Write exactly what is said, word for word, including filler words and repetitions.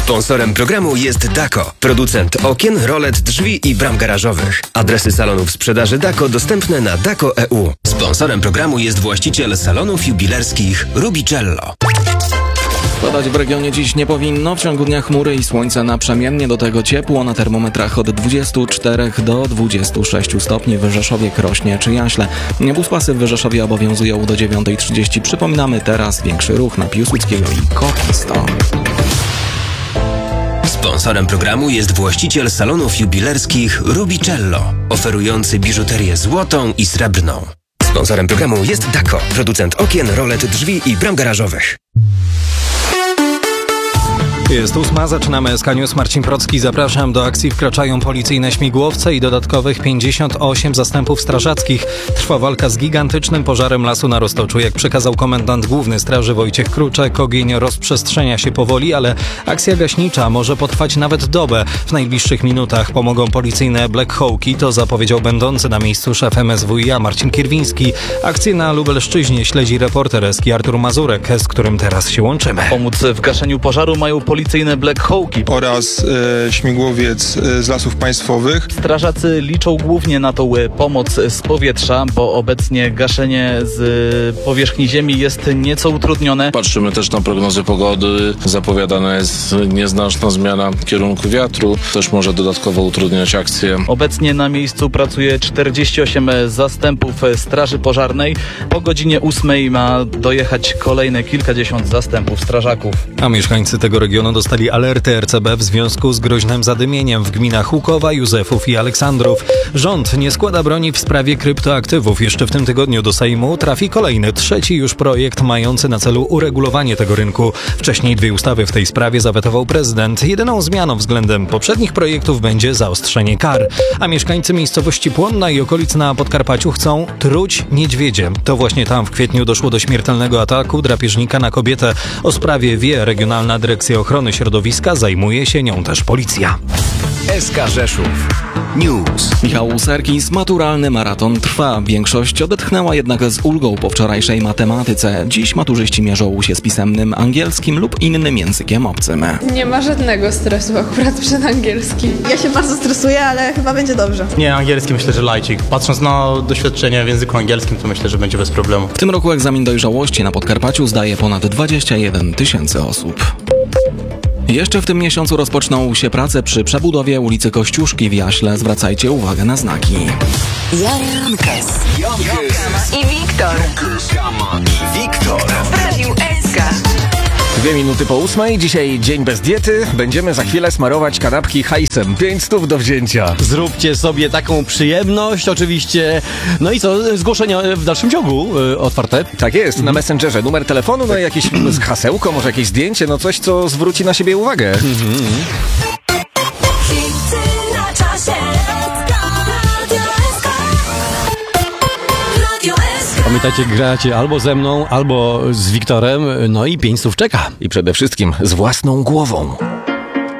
Sponsorem programu jest Dako, producent okien, rolet, drzwi i bram garażowych. Adresy salonów sprzedaży Dako dostępne na dako kropka e u. Sponsorem programu jest właściciel salonów jubilerskich Rubicello. Padać w regionie dziś nie powinno. W ciągu dnia chmury i słońce naprzemiennie, do tego ciepło na termometrach od dwudziestu czterech do dwudziestu sześciu stopni w Rzeszowie, Krośnie czy Jaśle. Buspasy w Rzeszowie obowiązują do dziewiątej trzydzieści. Przypominamy, teraz większy ruch na Piłsudskiego i Kopisto. Sponsorem programu jest właściciel salonów jubilerskich Rubicello, oferujący biżuterię złotą i srebrną. Sponsorem programu jest Dako, producent okien, rolet, drzwi i bram garażowych. Jest ósma, zaczynamy S K News. Marcin Procki, zapraszam. Do akcji wkraczają policyjne śmigłowce i dodatkowych pięćdziesiąt osiem zastępów strażackich. Trwa walka z gigantycznym pożarem lasu na Roztoczu. Jak przekazał komendant główny straży Wojciech Kruczek, ogień rozprzestrzenia się powoli, ale akcja gaśnicza może potrwać nawet dobę. W najbliższych minutach pomogą policyjne Black Hawki, to zapowiedział będący na miejscu szef M S W i A Marcin Kierwiński. Akcję na Lubelszczyźnie śledzi reporter Eski Artur Mazurek, z którym teraz się łączymy. Pomóc w gaszeniu pożaru mają policyjne Black Hawki oraz e, śmigłowiec e, z Lasów Państwowych. Strażacy liczą głównie na tą e, pomoc z powietrza, bo obecnie gaszenie z e, powierzchni ziemi jest nieco utrudnione. Patrzymy też na prognozy pogody. Zapowiadana jest nieznaczna zmiana kierunku wiatru. Też może dodatkowo utrudniać akcję. Obecnie na miejscu pracuje czterdzieści osiem zastępów straży pożarnej. Po godzinie ósmej ma dojechać kolejne kilkadziesiąt zastępów strażaków. A mieszkańcy tego regionu dostali alerty R C B w związku z groźnym zadymieniem w gminach Łukowa, Józefów i Aleksandrów. Rząd nie składa broni w sprawie kryptoaktywów. Jeszcze w tym tygodniu do Sejmu trafi kolejny, trzeci już projekt mający na celu uregulowanie tego rynku. Wcześniej dwie ustawy w tej sprawie zawetował prezydent. Jedyną zmianą względem poprzednich projektów będzie zaostrzenie kar. A mieszkańcy miejscowości Płonna i okolic na Podkarpaciu chcą truć niedźwiedzie. To właśnie tam w kwietniu doszło do śmiertelnego ataku drapieżnika na kobietę. O sprawie wie Regionalna Dyrekcja Ochrony Środowiska, zajmuje się nią też policja. S K Rzeszów News. Michał Serkis, maturalny maraton trwa. Większość odetchnęła jednak z ulgą po wczorajszej matematyce. Dziś maturzyści mierzą się z pisemnym angielskim lub innym językiem obcym. Nie ma żadnego stresu akurat przed angielskim. Ja się bardzo stresuję, ale chyba będzie dobrze. Nie, angielski myślę, że lajcik. Patrząc na doświadczenie w języku angielskim, to myślę, że będzie bez problemu. W tym roku egzamin dojrzałości na Podkarpaciu zdaje ponad dwadzieścia jeden tysięcy osób. Jeszcze w tym miesiącu rozpoczną się prace przy przebudowie ulicy Kościuszki w Jaśle. Zwracajcie uwagę na znaki. Jankes i Wiktor i Wiktor w Radiu S K. Dwie minuty po ósmej, dzisiaj dzień bez diety. Będziemy za chwilę smarować kanapki hajsem. Pięć stów do wzięcia. Zróbcie sobie taką przyjemność, oczywiście. No i co, zgłoszenia w dalszym ciągu yy, otwarte? Tak jest, na Messengerze numer telefonu, no i jakieś hasełko, może jakieś zdjęcie, no coś, co zwróci na siebie uwagę. Mhm. Pamiętajcie, gracie albo ze mną, albo z Wiktorem, no i pięć stów czeka. I przede wszystkim z własną głową.